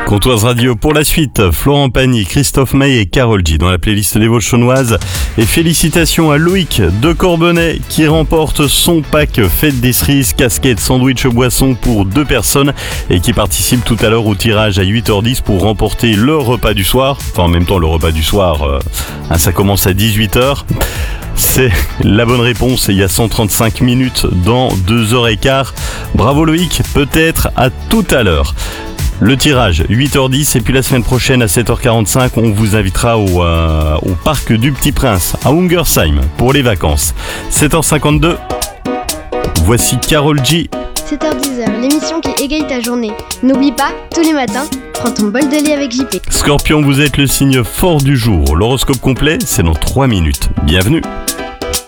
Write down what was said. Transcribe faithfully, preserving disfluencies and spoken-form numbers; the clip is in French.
Comptoise Radio pour la suite, Florent Pagny, Christophe Maé et Carole G dans la playlist des Vosges-Chaunoises. Et félicitations à Loïc de Corbonnet qui remporte son pack fête des cerises, casquette, sandwich, boisson pour deux personnes et qui participe tout à l'heure au tirage à huit heures dix pour remporter le repas du soir. Enfin en même temps le repas du soir, euh, hein, ça commence à dix-huit heures. C'est la bonne réponse il y a cent trente-cinq minutes dans deux heures quinze. Bravo Loïc, peut-être à tout à l'heure. Le tirage, huit heures dix, et puis la semaine prochaine à sept heures quarante-cinq, on vous invitera au, euh, au parc du Petit Prince, à Ungersheim, pour les vacances. sept heures cinquante-deux, voici Carole G. sept heures dix, l'émission qui égaye ta journée. N'oublie pas, tous les matins, prends ton bol de lait avec J P. Scorpion, vous êtes le signe fort du jour. L'horoscope complet, c'est dans trois minutes. Bienvenue.